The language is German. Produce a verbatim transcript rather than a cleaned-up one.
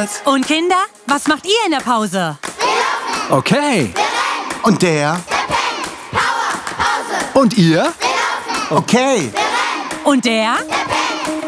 gleichfalls. Und Kinder, was macht ihr in der Pause? Okay. Und der? Und ihr? Okay. Und der? Der